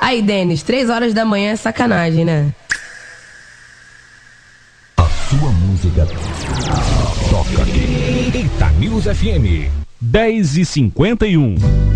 Aí, Denis, 3 horas da manhã é sacanagem, né? A sua música toca aqui. Itanews FM 10h51.